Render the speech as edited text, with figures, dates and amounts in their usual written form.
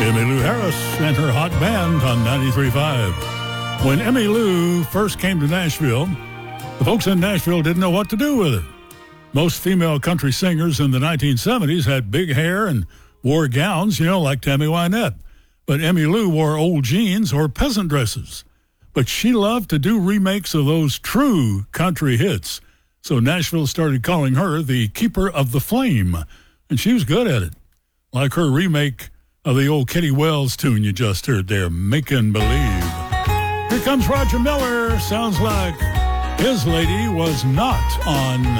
Emmylou Harris and her hot band on 93.5. When Emmylou first came to Nashville, the folks in Nashville didn't know what to do with her. Most female country singers in the 1970s had big hair and wore gowns, like Tammy Wynette. But Emmylou wore old jeans or peasant dresses. But she loved to do remakes of those true country hits. So Nashville started calling her the Keeper of the Flame. And she was good at it. Like her remake of the old Kitty Wells tune you just heard there, Makin' Believe. Here comes Roger Miller. Sounds like his lady was not on